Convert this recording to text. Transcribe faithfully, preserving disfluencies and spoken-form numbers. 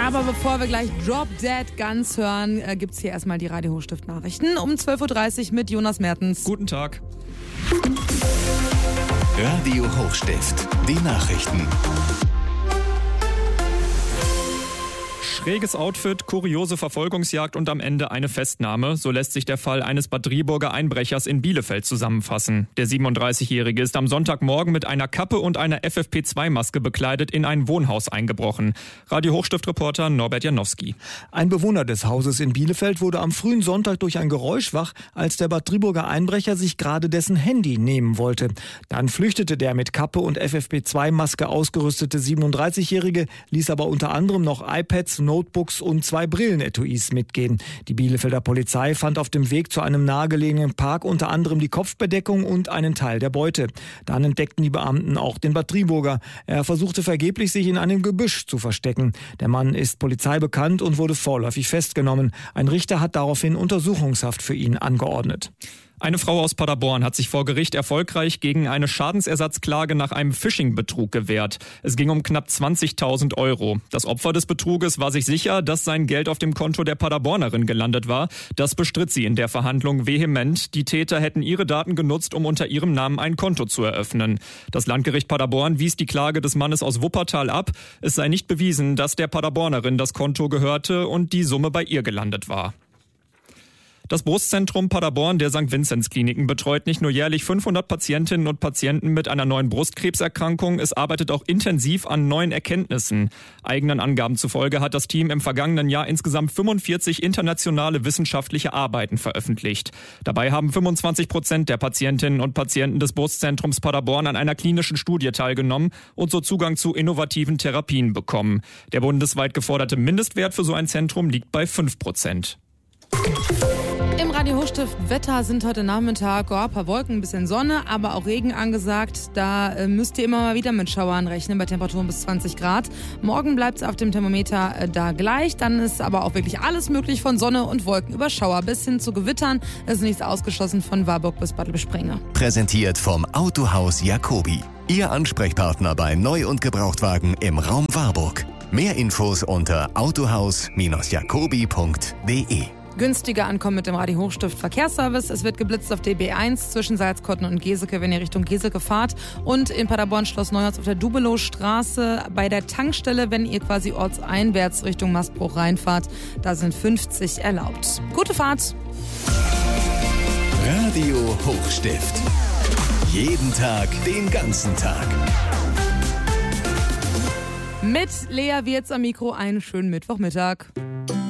Aber bevor wir gleich Drop Dead ganz hören, äh, gibt's hier erstmal die Radio Hochstift Nachrichten um zwölf Uhr dreißig mit Jonas Mertens. Guten Tag. Radio Hochstift, die Nachrichten. Schräges Outfit, kuriose Verfolgungsjagd und am Ende eine Festnahme. So lässt sich der Fall eines Bad Driburger Einbrechers in Bielefeld zusammenfassen. Der siebenunddreißigjährige ist am Sonntagmorgen mit einer Kappe und einer F F P zwei Maske bekleidet in ein Wohnhaus eingebrochen. Radio Hochstift-Reporter Norbert Janowski. Ein Bewohner des Hauses in Bielefeld wurde am frühen Sonntag durch ein Geräusch wach, als der Bad Driburger Einbrecher sich gerade dessen Handy nehmen wollte. Dann flüchtete der mit Kappe und F F P zwei Maske ausgerüstete siebenunddreißigjährige, ließ aber unter anderem noch iPads, Notebooks und zwei Brillenetuis mitgehen. Die Bielefelder Polizei fand auf dem Weg zu einem nahegelegenen Park unter anderem die Kopfbedeckung und einen Teil der Beute. Dann entdeckten die Beamten auch den Bad Driburger. Er versuchte vergeblich, sich in einem Gebüsch zu verstecken. Der Mann ist Polizei bekannt und wurde vorläufig festgenommen. Ein Richter hat daraufhin Untersuchungshaft für ihn angeordnet. Eine Frau aus Paderborn hat sich vor Gericht erfolgreich gegen eine Schadensersatzklage nach einem Phishing-Betrug gewehrt. Es ging um knapp zwanzigtausend Euro. Das Opfer des Betruges war sich sicher, dass sein Geld auf dem Konto der Paderbornerin gelandet war. Das bestritt sie in der Verhandlung vehement. Die Täter hätten ihre Daten genutzt, um unter ihrem Namen ein Konto zu eröffnen. Das Landgericht Paderborn wies die Klage des Mannes aus Wuppertal ab. Es sei nicht bewiesen, dass der Paderbornerin das Konto gehörte und die Summe bei ihr gelandet war. Das Brustzentrum Paderborn der Sankt Vinzenz Kliniken betreut nicht nur jährlich fünfhundert Patientinnen und Patienten mit einer neuen Brustkrebserkrankung, es arbeitet auch intensiv an neuen Erkenntnissen. Eigenen Angaben zufolge hat das Team im vergangenen Jahr insgesamt fünfundvierzig internationale wissenschaftliche Arbeiten veröffentlicht. Dabei haben fünfundzwanzig Prozent der Patientinnen und Patienten des Brustzentrums Paderborn an einer klinischen Studie teilgenommen und so Zugang zu innovativen Therapien bekommen. Der bundesweit geforderte Mindestwert für so ein Zentrum liegt bei fünf Prozent. Im Radio Hochstift Wetter sind heute Nachmittag oh, ein paar Wolken, ein bisschen Sonne, aber auch Regen angesagt. Da äh, müsst ihr immer mal wieder mit Schauern rechnen, bei Temperaturen bis zwanzig Grad. Morgen bleibt es auf dem Thermometer äh, da gleich. Dann ist aber auch wirklich alles möglich, von Sonne und Wolken über Schauer bis hin zu Gewittern. Es ist nichts ausgeschlossen von Warburg bis Bad Lippspringe. Präsentiert vom Autohaus Jacobi. Ihr Ansprechpartner bei Neu- und Gebrauchtwagen im Raum Warburg. Mehr Infos unter autohaus jacobi punkt de. Günstiger ankommen mit dem Radio Hochstift Verkehrsservice. Es wird geblitzt auf D B eins zwischen Salzkotten und Geseke, wenn ihr Richtung Geseke fahrt. Und in Paderborn Schloss Neuhaus auf der Dubelowstraße bei der Tankstelle, wenn ihr quasi ortseinwärts Richtung Mastbruch reinfahrt. Da sind fünfzig erlaubt. Gute Fahrt! Radio Hochstift. Jeden Tag, den ganzen Tag. Mit Lea Wirz am Mikro, einen schönen Mittwochmittag.